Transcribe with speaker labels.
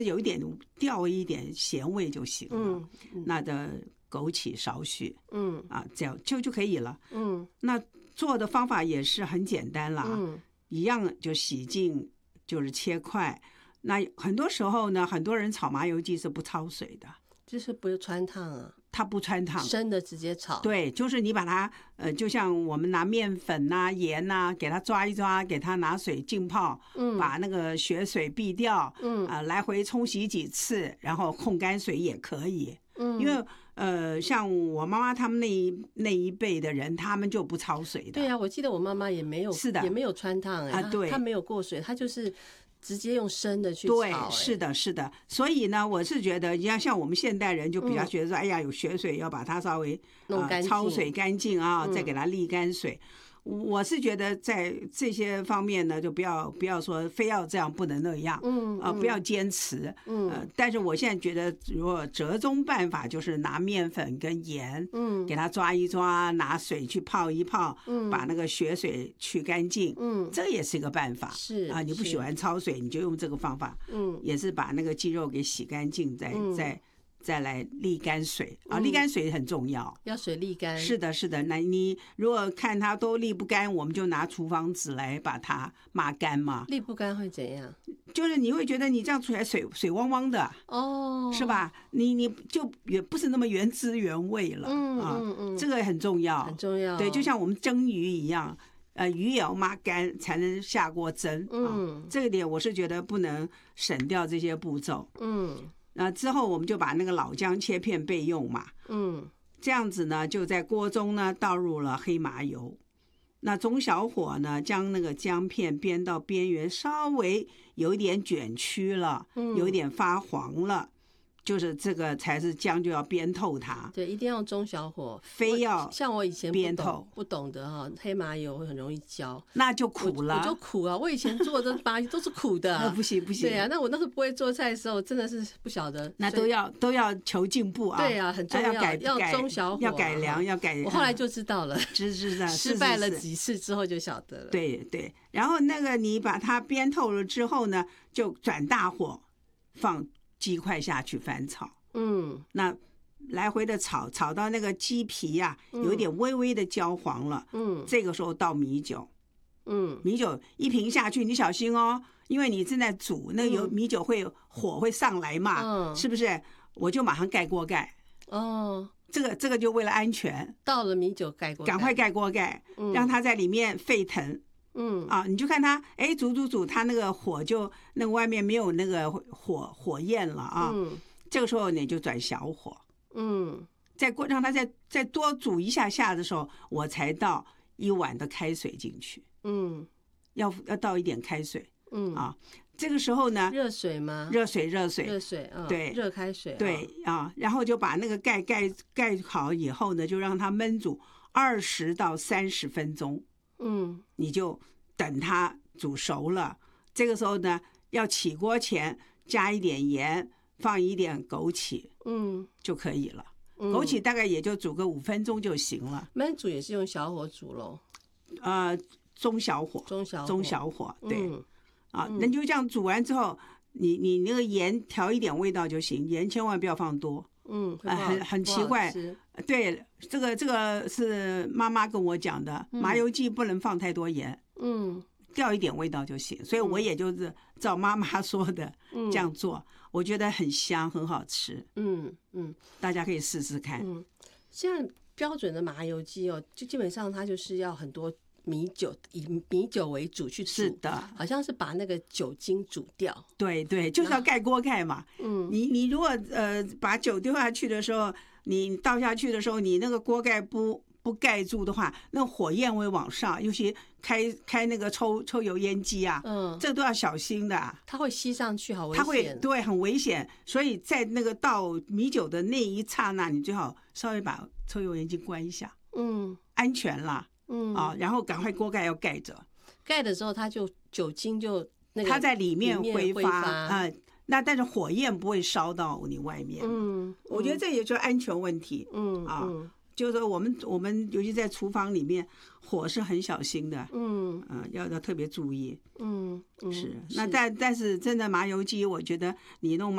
Speaker 1: 有一点掉一点咸味就行了。那的枸杞少许，这样就可以了。那做的方法也是很简单啦，一样就洗净，就是切块。那很多时候呢，很多人炒麻油鸡是不焯水的，
Speaker 2: 就是不穿烫啊。
Speaker 1: 它不穿烫，
Speaker 2: 生的直接炒。对，
Speaker 1: 就是你把它就像我们拿面粉啊、盐啊，给它抓一抓，给它拿水浸泡，把那个血水避掉，来回冲洗几次，然后控干水也可以。因为像我妈妈他们那一辈的人，他们就不焯水的。
Speaker 2: 对啊，我记得我妈妈也没有，
Speaker 1: 是的，
Speaker 2: 也没有穿烫
Speaker 1: 对，
Speaker 2: 她没有过水，她就是直接用生的去炒。
Speaker 1: 对，是的，是的。所以呢，我是觉得，像我们现代人就比较觉得说，哎呀，有血水要把它稍微
Speaker 2: 弄干净，
Speaker 1: 焯水干净啊，再给它沥干水。我是觉得在这些方面呢，就不要说非要这样，不能那样，不要坚持，但是我现在觉得，如果折中办法就是拿面粉跟盐，给它抓一抓，拿水去泡一泡，把那个血水去干净，这也是一个办法。
Speaker 2: 是
Speaker 1: 啊，你不喜欢焯水，你就用这个方法，也是把那个鸡肉给洗干净，再来沥干水啊，沥干水很重要，
Speaker 2: 要水沥干。
Speaker 1: 是的，是的。那你如果看它都沥不干，我们就拿厨房纸来把它抹干嘛。
Speaker 2: 沥不干会怎样？
Speaker 1: 就是你会觉得你这样出来水汪汪的，是吧？你就也不是那么原汁原味了，这个很重要，
Speaker 2: 很重要。
Speaker 1: 对，就像我们蒸鱼一样。鱼也要抹干才能下锅蒸，这个点我是觉得不能省掉这些步骤，之后我们就把那个老姜切片备用嘛，这样子呢，就在锅中呢倒入了黑麻油，那中小火呢将那个姜片煸到边缘稍微有一点卷曲了，有一点发黄了。就是这个才是姜，就要煸透它。
Speaker 2: 对，一定要用中小火，
Speaker 1: 非要
Speaker 2: 像我以前
Speaker 1: 煸透
Speaker 2: 不懂的哈，黑麻油会很容易焦，
Speaker 1: 那就苦了。
Speaker 2: 我就苦啊！我以前做的麻油都是苦的，
Speaker 1: 不行不行。
Speaker 2: 对啊，那我那时候不会做菜的时候，真的是不晓得。
Speaker 1: 那都要求进步啊！
Speaker 2: 对啊，很重要，要中小火，
Speaker 1: 要改良，要改。
Speaker 2: 我后来就知道了，失败了几次之后就晓得了。
Speaker 1: 对对，然后那个你把它煸透了之后呢，就转大火放鸡块下去翻炒，那来回的炒到那个鸡皮啊有一点微微的焦黄了，这个时候倒米酒，米酒一瓶下去，你小心哦，因为你正在煮，那个米酒火会上来嘛，是不是？我就马上盖锅盖，这个就为了安全，
Speaker 2: 倒了米酒盖锅盖，
Speaker 1: 赶快盖锅盖，让它在里面沸腾。你就看它，煮，它那个火就那个外面没有那个火焰了啊。这个时候你就转小火，让它再多煮一下的时候，我才倒1碗的开水进去。要倒一点开水。这个时候呢，
Speaker 2: 热水吗？
Speaker 1: 热水，
Speaker 2: 对，热开水，
Speaker 1: 对啊，然后就把那个盖好以后呢，就让它焖煮20到30分钟。你就等它煮熟了，这个时候呢，要起锅前加一点盐，放一点枸杞，就可以了。枸杞大概也就煮个5分钟就行了。
Speaker 2: 焖煮也是用小火煮咯？
Speaker 1: 中小火，对，那就这样煮完之后，你那个盐调一点味道就行，盐千万不要放多。很奇怪，对，这个是妈妈跟我讲的，麻油鸡不能放太多盐，掉一点味道就行。所以我也就是照妈妈说的这样做，我觉得很香，很好吃。大家可以试试看。
Speaker 2: 现在标准的麻油鸡哦，就基本上它就是要很多米酒，以米酒为主去煮。
Speaker 1: 是的，
Speaker 2: 好像是把那个酒精煮掉。
Speaker 1: 对对，就是要盖锅盖嘛。你如果把酒丢下去的时候，你倒下去的时候，你那个锅盖不盖住的话，那火焰会往上，尤其开那个抽油烟机啊，这都要小心的。它
Speaker 2: 会吸上去，好危险。
Speaker 1: 它会，对，很危险。所以在那个倒米酒的那一刹那，你最好稍微把抽油烟机关一下，安全啦。然后赶快锅盖要盖着，
Speaker 2: 盖的时候它就酒精就那个
Speaker 1: 它在里面挥发那但是火焰不会烧到你外面。我觉得这也就是安全问题。就是说我们尤其在厨房里面，火是很小心的。要特别注意。是。那但是真的麻油鸡，我觉得你弄